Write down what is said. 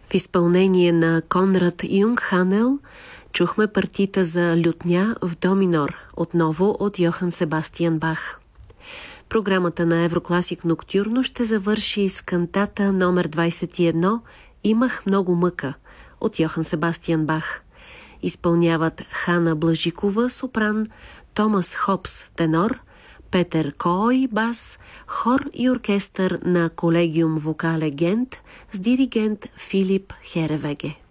В изпълнение на Конрад Юнгханел чухме партита за лютня в до минор, отново от Йохан Себастиан Бах. Програмата на Еврокласик Ноктюрно ще завърши с кантата номер 21 «Имах много мъка» от Йохан Себастиан Бах. Изпълняват Хана Блажикова, сопран, Томас Хопс, тенор, Петър Кой, бас, хор и оркестър на Колегиум Вокале Гент с диригент Филип Херевеге.